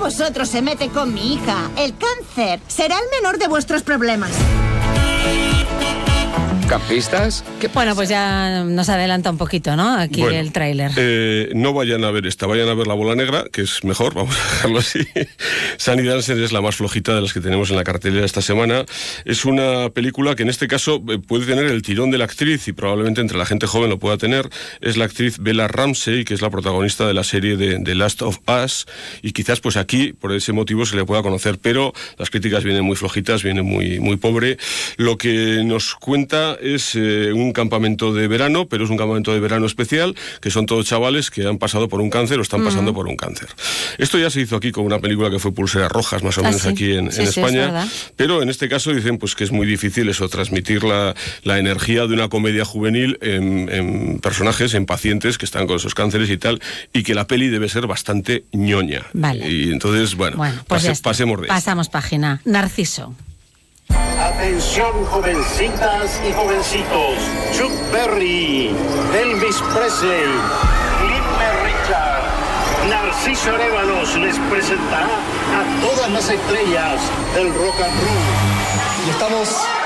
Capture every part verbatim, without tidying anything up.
vosotros se mete con mi hija? El cáncer será el menor de vuestros problemas. ¿Campistas? ¿Qué pasa? Bueno, pues ya nos adelanta un poquito, ¿no? Aquí bueno, el tráiler. Eh, no vayan a ver esta, vayan a ver La Bola Negra, que es mejor, vamos a dejarlo así. Sunny Dancer es la más flojita de las que tenemos en la cartelera esta semana. Es una película que en este caso puede tener el tirón de la actriz, y probablemente entre la gente joven lo pueda tener. Es la actriz Bella Ramsey, que es la protagonista de la serie de The Last of Us, y quizás pues aquí, por ese motivo, se le pueda conocer, pero las críticas vienen muy flojitas, vienen muy, muy pobre. Lo que nos cuenta es eh, un campamento de verano, pero es un campamento de verano especial, que son todos chavales que han pasado por un cáncer o están mm. pasando por un cáncer. Esto ya se hizo aquí con una película que fue Pulseras Rojas, más o menos, ah, sí. aquí en, sí, en sí, España, pero en este caso dicen pues que es muy difícil eso, transmitir la, la energía de una comedia juvenil en, en personajes, en pacientes que están con esos cánceres y tal, y que la peli debe ser bastante ñoña. Vale. Y entonces, bueno, bueno pues pase, pasemos de Pasamos esto. página. Narciso. Atención, jovencitas y jovencitos. Chuck Berry, Elvis Presley, Cliff Richard, Narciso Arévalos les presentará a todas las estrellas del rock and roll. Y estamos...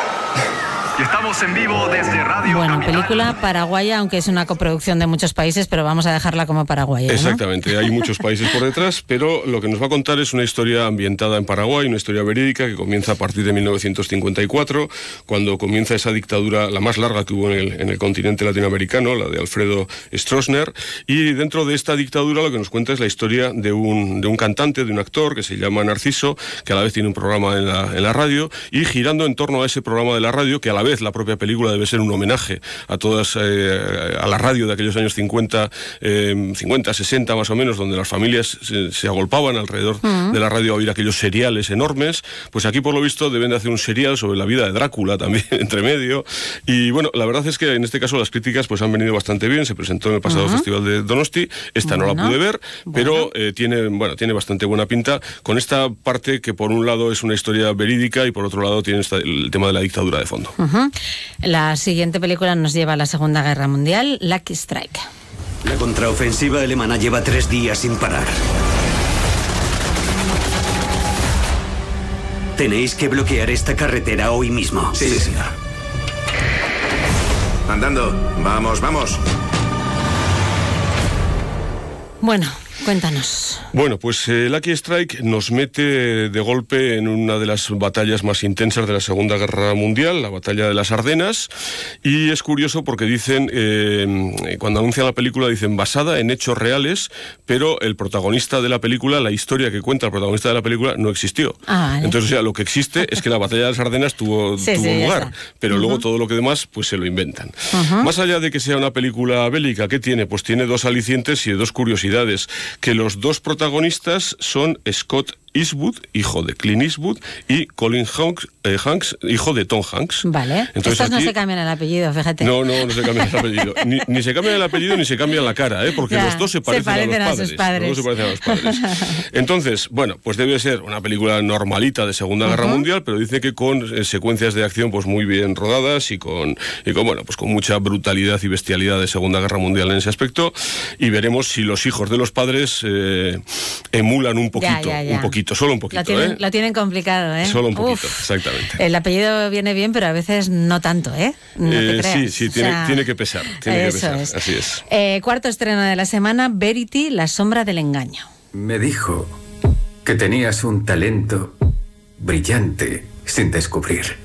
Y estamos en vivo desde Radio Bueno, Capital. película paraguaya, aunque es una coproducción de muchos países, pero vamos a dejarla como paraguaya, ¿no? Exactamente, hay muchos países por detrás, pero lo que nos va a contar es una historia ambientada en Paraguay, una historia verídica que comienza a partir de mil novecientos cincuenta y cuatro, cuando comienza esa dictadura, la más larga que hubo en el, en el continente latinoamericano, la de Alfredo Stroessner, y dentro de esta dictadura lo que nos cuenta es la historia de un, de un cantante, de un actor que se llama Narciso, que a la vez tiene un programa en la, en la radio, y girando en torno a ese programa de la radio, que a la vez la propia película debe ser un homenaje a todas, eh, a la radio de aquellos años cincuenta, eh, cincuenta, sesenta más o menos, donde las familias se, se agolpaban alrededor uh-huh. de la radio a oír aquellos seriales enormes. Pues aquí, por lo visto, deben de hacer un serial sobre la vida de Drácula también, entre medio. Y bueno, la verdad es que en este caso las críticas pues han venido bastante bien. Se presentó en el pasado uh-huh. Festival de Donosti. Esta bueno, no la pude ver, bueno. pero eh, tiene, bueno, tiene bastante buena pinta, con esta parte que por un lado es una historia verídica y por otro lado tiene esta, el tema de la dictadura de fondo. Uh-huh. La siguiente película nos lleva a la Segunda Guerra Mundial, Lucky Strike. La contraofensiva alemana lleva tres días sin parar. Tenéis que bloquear esta carretera hoy mismo. Sí, sí, señor. Andando. Vamos, vamos. Bueno, cuéntanos. Bueno, pues eh, Lucky Strike nos mete de golpe en una de las batallas más intensas de la Segunda Guerra Mundial, la batalla de las Ardenas, y es curioso porque dicen, eh, cuando anuncian la película, dicen basada en hechos reales, pero el protagonista de la película, la historia que cuenta el protagonista de la película, no existió. Ah, vale. Entonces, o sea, lo que existe es que la batalla de las Ardenas tuvo, sí, tuvo sí, lugar, pero uh-huh. luego todo lo que demás, pues se lo inventan. Uh-huh. Más allá de que sea una película bélica, ¿qué tiene? Pues tiene dos alicientes y dos curiosidades, que los dos protagonistas son Scott Eastwood, hijo de Clint Eastwood, y Colin Hanks, eh, Hanks hijo de Tom Hanks. Vale. Entonces, estos no aquí, se cambian el apellido, fíjate. No, no, no se cambian el apellido. Ni, ni se cambian el apellido ni se cambian la cara, ¿eh? Porque ya, los dos se parecen, se parecen a, los a sus padres, padres. Los dos se parecen a los padres. Entonces, bueno, pues debe ser una película normalita de Segunda uh-huh. Guerra Mundial, pero dice que con eh, secuencias de acción pues muy bien rodadas y con, y con, bueno, pues con mucha brutalidad y bestialidad de Segunda Guerra Mundial en ese aspecto, y veremos si los hijos de los padres eh, emulan un poquito, ya, ya, ya. un poquito, solo un poquito, lo tienen, ¿eh? Lo tienen complicado, ¿eh? Solo un poquito, Uf. exactamente. El apellido viene bien, pero a veces no tanto, ¿eh? No eh te creas. sí, sí, tiene, o sea, tiene que pesar, tiene que eso pesar, es. así es. Eh, cuarto estreno de la semana, Verity, La sombra del engaño. Me dijo que tenías un talento brillante sin descubrir.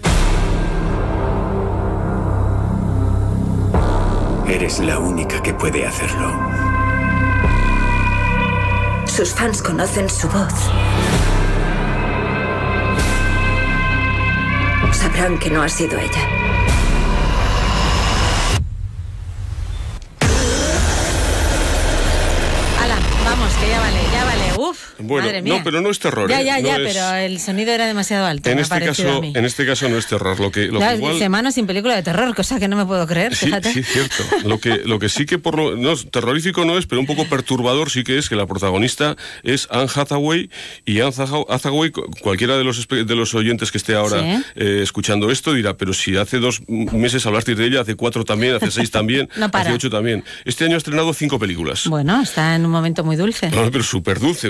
Eres la única que puede hacerlo. Sus fans conocen su voz. Sabrán que no ha sido ella. ¡Hala! Vamos, que ya vale, ya vale. Uf, bueno, madre mía. no, pero no es terror. Ya, ¿eh? ya, no ya, es... pero el sonido era demasiado alto. En me este ha parecido caso, a mí. en este caso no es terror. Lo que, lo ya, que igual... Semana sin película de terror, cosa que no me puedo creer, Sí, fíjate. sí, cierto. Lo que, lo que sí que por lo, no, terrorífico no es, pero un poco perturbador sí que es que la protagonista es Anne Hathaway, y Anne Hathaway, cualquiera de los de los oyentes que esté ahora ¿Sí? eh, escuchando esto dirá, pero si hace dos meses hablaste de ella, hace cuatro también, hace seis también, no para. hace ocho también. Este año ha estrenado cinco películas. Bueno, está en un momento muy dulce. No, pero súper dulce.